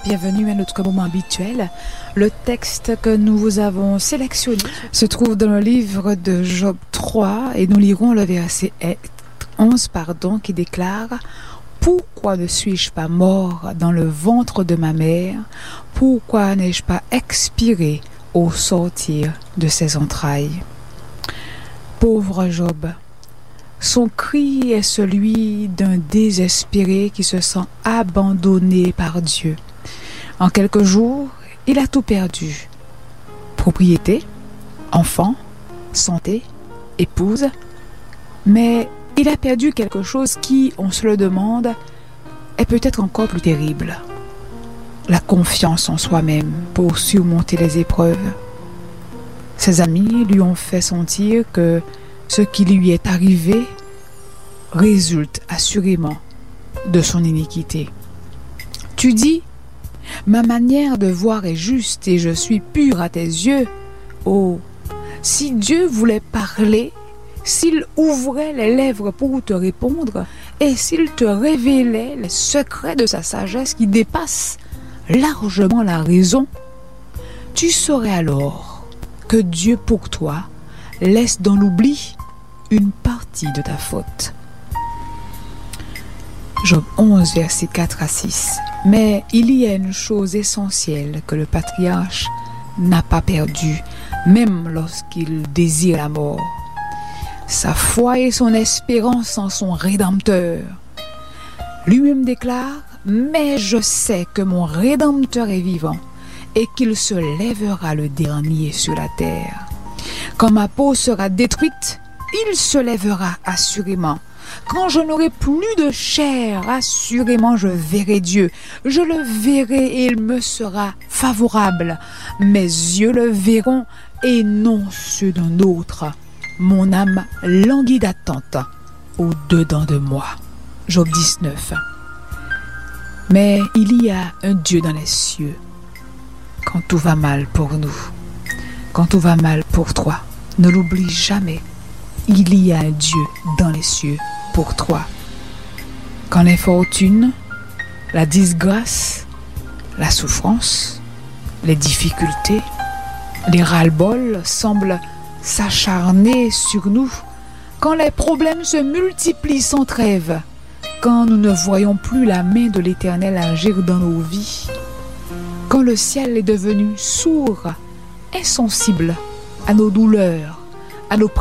Bienvenue à notre moment habituel. Le texte que nous vous avons sélectionné se trouve dans le livre de Job 3 et nous lirons le verset 11 qui déclare « Pourquoi ne suis-je pas mort dans le ventre de ma mère? Pourquoi n'ai-je pas expiré au sortir de ses entrailles ?» Pauvre Job, son cri est celui d'un désespéré qui se sent abandonné par Dieu. En quelques jours, il a tout perdu. Propriété, enfants, santé, épouse. Mais il a perdu quelque chose qui, on se le demande, est peut-être encore plus terrible. La confiance en soi-même pour surmonter les épreuves. Ses amis lui ont fait sentir que ce qui lui est arrivé résulte assurément de son iniquité. Tu dis, ma manière de voir est juste et je suis pur à tes yeux. Oh, si Dieu voulait parler, s'il ouvrait les lèvres pour te répondre et s'il te révélait les secrets de sa sagesse qui dépassent largement la raison, tu saurais alors que Dieu pour toi laisse dans l'oubli une partie de ta faute. Job 11, versets 4 à 6. Mais il y a une chose essentielle que le patriarche n'a pas perdue, même lorsqu'il désire la mort. Sa foi et son espérance en son Rédempteur. Lui-même déclare, « Mais je sais que mon Rédempteur est vivant et qu'il se lèvera le dernier sur la terre. Quand ma peau sera détruite, il se lèvera assurément. Quand je n'aurai plus de chair, assurément je verrai Dieu. Je le verrai et il me sera favorable. Mes yeux le verront et non ceux d'un autre. Mon âme languit d'attente au-dedans de moi. » Job 19. Mais il y a un Dieu dans les cieux. Quand tout va mal pour nous, quand tout va mal pour toi, ne l'oublie jamais. Il y a un Dieu dans les cieux pour toi. Quand l'infortune, la disgrâce, la souffrance, les difficultés, les ras-le-bol semblent s'acharner sur nous, quand les problèmes se multiplient sans trêve, quand nous ne voyons plus la main de l'Éternel agir dans nos vies, quand le ciel est devenu sourd, insensible à nos douleurs, à nos